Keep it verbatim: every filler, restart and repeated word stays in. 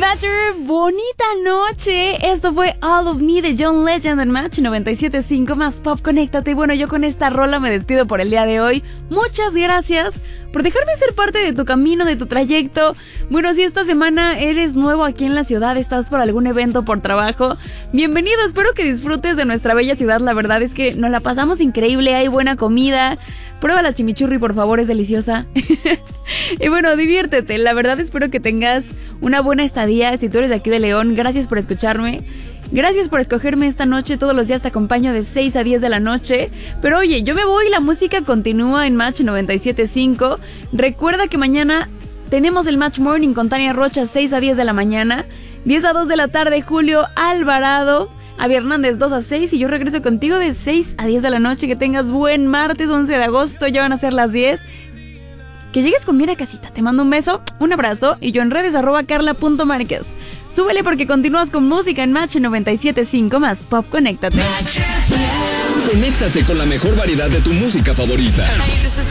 Matter, bonita noche. Esto fue All of Me de John Legend en Match noventa y siete punto cinco más Pop. Conéctate. Bueno, yo con esta rola me despido por el día de hoy. Muchas gracias por dejarme ser parte de tu camino, de tu trayecto. Bueno, si esta semana eres nuevo aquí en la ciudad, estás por algún evento, por trabajo, bienvenido. Espero que disfrutes de nuestra bella ciudad. La verdad es que nos la pasamos increíble. Hay buena comida. Prueba la chimichurri, por favor, es deliciosa. Y bueno, diviértete. La verdad espero que tengas una buena estadía. Si tú eres de aquí de León, gracias por escucharme. Gracias por escogerme esta noche. Todos los días te acompaño de seis a diez de la noche. Pero oye, yo me voy, la música continúa en Match noventa y siete punto cinco. Recuerda que mañana tenemos el Match Morning con Tania Rocha, seis a diez de la mañana. diez a dos de la tarde, Julio Alvarado. Avi Hernández, dos a seis, y yo regreso contigo de seis a diez de la noche. Que tengas buen martes, once de agosto, ya van a ser las diez. Que llegues con bien a casita. Te mando un beso, un abrazo, y yo en redes arroba carla punto márquez. Súbele porque continúas con música en Match noventa y siete punto cinco más Pop. Conéctate. Conéctate con la mejor variedad de tu música favorita.